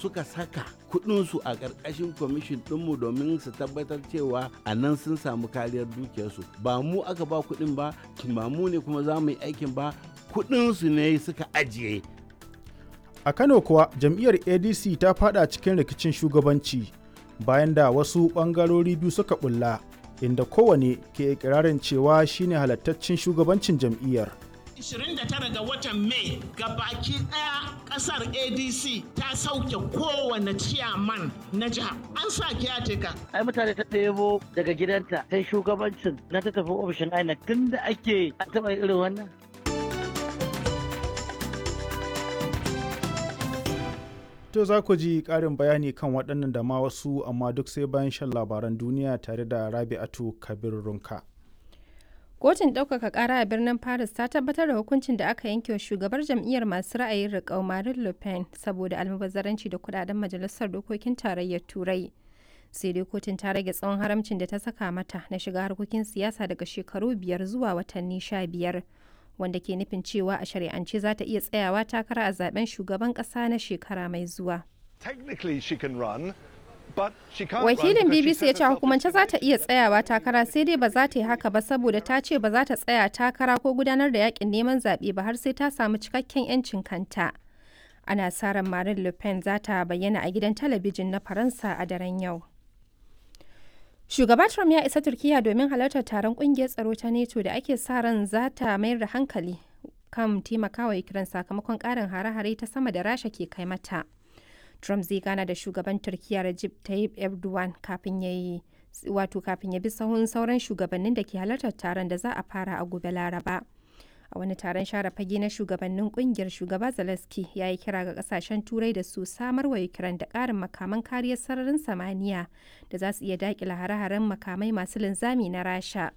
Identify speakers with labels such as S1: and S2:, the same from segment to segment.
S1: suka saka kuɗinsu a ƙarƙashin kwamishin ɗinmu domin su tabbatar cewa a nan sun samu kariyar dukiyarsu. Ba mu aka ba kuɗin ba mu ne kuma za mu yi aikin ba, kuɗinsu ne suka ajiye.
S2: A Kano kuwa jam'iyyar ADC ta fada cikin rikicin shugabanci bayan da wasu ɓangarori biyu suka bulla, inda kowane ke ikirarin cewa shine halattaccen shugabancin jam'iyyar.
S3: 29 ga watan Mai gabaki daya kasar ADC ta sauke kowane ciyaman na jiha. An sa kiyateka.
S4: Ai mutane ta ɗebo daga gidanta sai shugabancin na ta tafi ofishin INEC tun da ake an taɓa irin wannan.
S2: To za ku ji ƙarin bayani kan waɗannan da ma wasu, amma duk sai bayan shan labaran duniya tare da Rabi'atu Kabir Runka.
S5: Kotun ɗaukaka ƙara a birnin Paris ta tabbatar da hukuncin da aka yanke wa shugabar jam'iyyar masu ra'ayin riƙau Marine Le Pen saboda almubazzaranci da kuɗaɗen majalisar dokokin tarayyar Turai. Sai dai kotun ta rage tsawon haramcin da ta saka mata na shiga harkokin siyasa daga shekaru 5 zuwa watanni 15, wanda ke nufin cewa a shari'ance za ta iya tsayawa takara a zaben shugaban ƙasa na shekara mai zuwa. Wakilin BBC ya ce hukumance za ta iya tsayawa takara, sai dai ba za ta yi haka ba saboda ta ce ba za ta tsaya takara ko gudanar da yakin neman zaɓe ba har sai ta samu cikakken 'yancin kanta. Ana sa ran Marine Le Pen za ta bayyana a gidan talabijin na Faransa a daren yau. Shugaba Trump ya isa Turkiyya domin halartar taron kungiyar tsaro ta NATO da ake sa ran za ta mayar da hankali kan taimakawa Ukraine sakamakon ƙarin hare-hare ta sama da Rasha ke kai mata. Trump zai gana da shugaban Turkiyya Recep Tayyip Erdogan kafin ya bi sahun sauran shugabannin da ke halartar taron da za a fara a gobe Laraba. A wani taron share fage na shugabannin kungiyar, shugaba Zelensky ya yi kira ga kasashen Turai da su samar wa Ukraine da ƙarin makaman kariyar sararin samaniya da za su iya daƙile hare-haren makamai masu linzami na Rasha.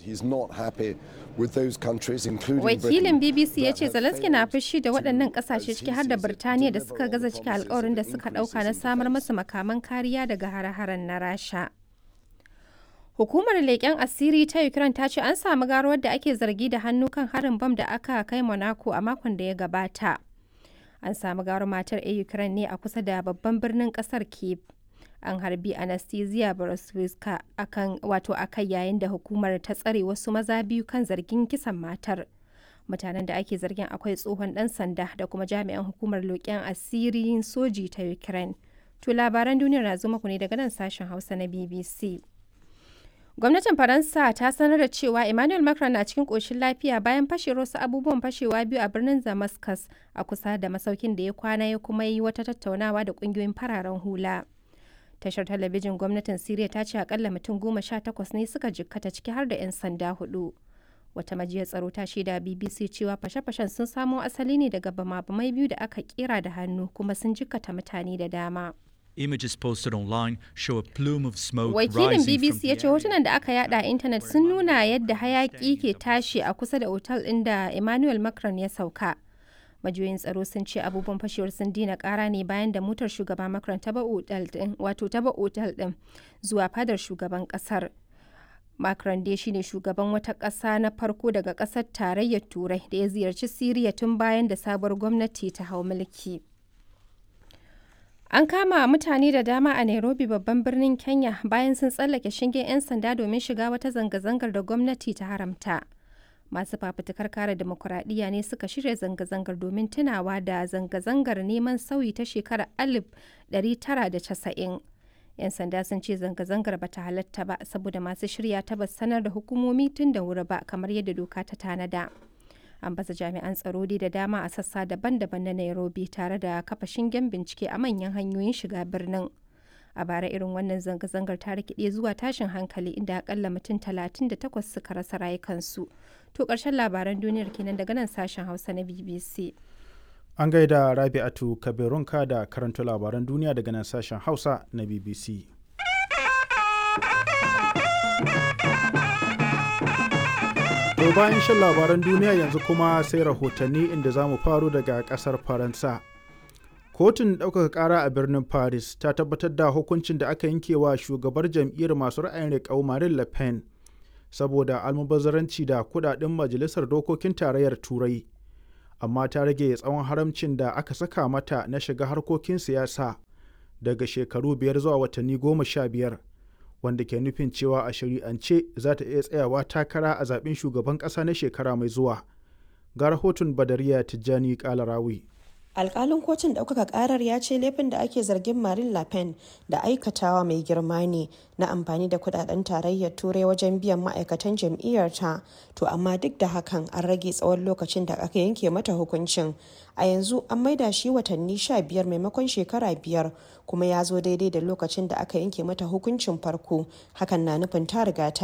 S5: Wakilin BBC ya ce Zelensky na fushi da waɗannan ƙasashe ciki har da Birtaniya da suka gaza cika alkawarin da suka ɗauka na samar masu makaman kariya daga hare-haren na Rasha. Hukumar leƙen asiri ta Ukraine ta ce an samu garuwar da ake zargi da hannu kan harin bam da aka kai Monaco a makon da ya gabata. An samu gawar matar a Ukraine ne a kusa da babban birnin ƙasar Kyiv. An harbi Anastasia Borowska akai yayin da hukumar ta tsare wasu maza biyu kan zargin kisan matar. Mutanen da ake zargin akwai tsohon ɗan sanda da kuma jami'an hukumar leƙen asirin soji ta Ukraine. To labaran duniyar na zo muku ne daga nan sashen Hausa na BBC. Gwamnatin Faransa ta sanar da cewa Emmanuel Macron na cikin ƙoshin lafiya bayan fashewar wasu abubuwan fashewa biyu a birnin Damascus a kusa da masaukin da ya kwana, ya kuma yi wata tattaunawa da ƙungiyoyin fararen hula. Tashar talabijin gwamnatin Siriya ta ce akalla mutum 18 ne suka jikkata, ciki har da 'yan sanda 4. Wata majiyar tsaro ta shaida BBC cewa fashe-fashen sun samo asali ne daga bama-bamai biyu da aka kera da hannu kuma sun jikkata mutane da dama.
S6: Images posted online show a plume of smoke
S5: Wakilin
S6: rising
S5: BBC ya ce hotunan da aka yada a intanet sun nuna yadda hayaki ke tashi a kusa da otal ɗin da Emmanuel Macron ya sauka. Majiyoyin tsaro sun ce abubuwan fashewar sun dina kara ne bayan da motar shugaba Macron ta ba otal ɗin zuwa fadar shugaban ƙasar. Macron dai shine shugaban wata ƙasa na farko daga ƙasar tarayyar Turai da ya ziyarci Siriya tun bayan da sabuwar gwamnati ta hau mulki. An kama mutane da dama a Nairobi, babban birnin Kenya, bayan sun tsallake shingen 'yan sanda domin shiga wata zanga-zangar da gwamnati ta haramta. Masu fafutukar kare demokuraɗiyya ne suka shirya zanga-zangar domin tunawa da zanga-zangar neman sauyi ta shekarar 1990. 'Yan sanda sun ce zanga-zangar bata halatta ba saboda masu shirya ta ba sanar da hukumomi tun da wuri ba kamar yadda doka ta tanada. An baza jami'an tsaro da dama a sassa daban-daban na Nairobi tare da kafa shingen bincike a manyan hanyoyin shiga birnin. A bara irin wannan zanga-zangar ta rikide zuwa tashin hankali inda akalla mutum 38 suka rasa rayukansu. To ƙarshen labaran duniyar kenan daga nan sashen Hausa na BBC.
S2: An gaida Rabi'atu Kabirunka da karanta labaran duniya daga nan sashen Hausa na BBC. To bayan shan labaran duniya yanzu kuma sai rahotanni inda za mu faro daga ƙasar Faransa. Kotun ɗaukaka ƙara a birnin Paris ta tabbatar da hukuncin da aka yanke wa shugabar jam'iyyar masu ra'ayin riƙau Marine Le Pen saboda almubazzaranci da kuɗaɗen Majalisar Dokokin Tarayyar Turai. Amma ta rage tsawon haramcin da aka saka mata na shiga harkokin siyasa daga shekaru 5 zuwa watanni 15, wanda ke nufin cewa a shari'ance za ta iya tsayawa takara a zaben shugaban ƙasa na shekara mai zuwa. Ga rahoton Badariya Tijjani Kalarawi.
S7: Alƙalin kotun ɗaukaka ƙarar ya ce laifin da ake zargin Marine Le Pen da aikatawa mai girma ne na amfani da kudaden tarayyar turai wajen biyan ma'aikatan jam'iyyarta, to amma duk da hakan an rage tsawon lokacin da aka yanke mata hukuncin. A yanzu an maida shi watanni 15 maimakon shekara 5, kuma ya zo daidai da lokacin da aka yanke mata hukuncin farko. Hakan na nufin ta riga ta